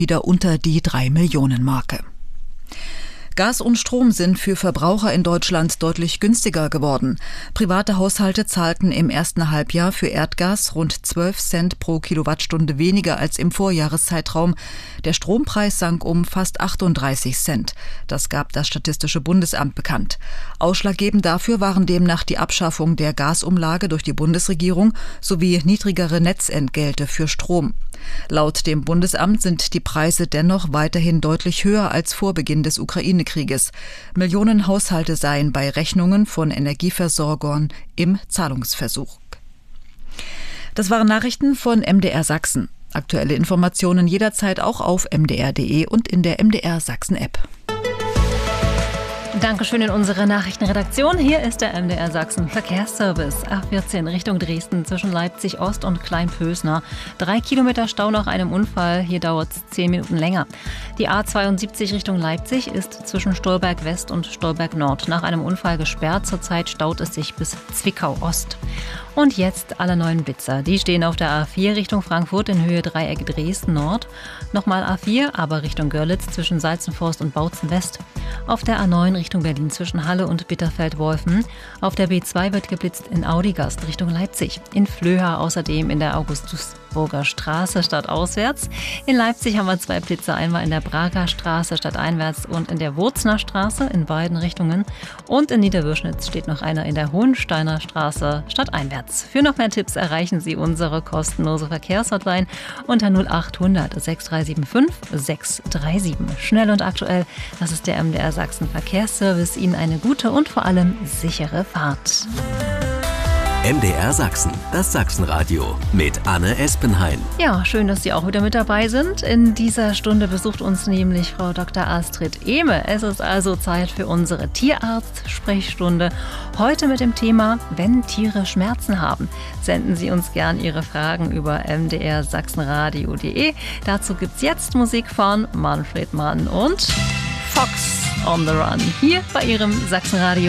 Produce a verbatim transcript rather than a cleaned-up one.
wieder unter die drei Millionen Marke. Gas und Strom sind für Verbraucher in Deutschland deutlich günstiger geworden. Private Haushalte zahlten im ersten Halbjahr für Erdgas rund zwölf Cent pro Kilowattstunde weniger als im Vorjahreszeitraum. Der Strompreis sank um fast achtunddreißig Cent. Das gab das Statistische Bundesamt bekannt. Ausschlaggebend dafür waren demnach die Abschaffung der Gasumlage durch die Bundesregierung sowie niedrigere Netzentgelte für Strom. Laut dem Bundesamt sind die Preise dennoch weiterhin deutlich höher als vor Beginn des Ukraine-Krieges. Millionen Haushalte seien bei Rechnungen von Energieversorgern im Zahlungsversuch. Das waren Nachrichten von M D R Sachsen. Aktuelle Informationen jederzeit auch auf m d r punkt d e und in der M D R Sachsen App. Dankeschön in unsere Nachrichtenredaktion. Hier ist der M D R Sachsen Verkehrsservice. A vierzehn Richtung Dresden zwischen Leipzig Ost und Kleinpösner. Drei Kilometer Stau nach einem Unfall. Hier dauert es zehn Minuten länger. Die A zweiundsiebzig Richtung Leipzig ist zwischen Stolberg West und Stolberg Nord nach einem Unfall gesperrt. Zurzeit staut es sich bis Zwickau Ost. Und jetzt alle neuen Blitzer. Die stehen auf der A vier Richtung Frankfurt in Höhe Dreieck Dresden Nord. Nochmal A vier, aber Richtung Görlitz zwischen Salzenforst und Bautzen West. Auf der A neun Richtung Berlin zwischen Halle und Bitterfeld-Wolfen. Auf der B zwei wird geblitzt in Audigast Richtung Leipzig. In Flöha außerdem in der Augustusburger Straße stadtauswärts. In Leipzig haben wir zwei Blitzer, einmal in der Prager Straße stadteinwärts und in der Wurzner Straße in beiden Richtungen. Und in Niederwürschnitz steht noch einer in der Hohensteiner Straße stadteinwärts. Für noch mehr Tipps erreichen Sie unsere kostenlose Verkehrshotline unter null acht hundert sechs drei sieben fünf sechs drei sieben. Schnell und aktuell, das ist der M D R Sachsen Verkehrsservice. Ihnen eine gute und vor allem sichere Fahrt. M D R Sachsen, das Sachsenradio mit Anne Espenhain. Ja, schön, dass Sie auch wieder mit dabei sind. In dieser Stunde besucht uns nämlich Frau Doktor Astrid Ehme. Es ist also Zeit für unsere Tierarzt-Sprechstunde. Heute mit dem Thema, wenn Tiere Schmerzen haben. Senden Sie uns gern Ihre Fragen über m d r sachsenradio punkt d e. Dazu gibt's jetzt Musik von Manfred Mann und Fox on the Run hier bei Ihrem Sachsenradio.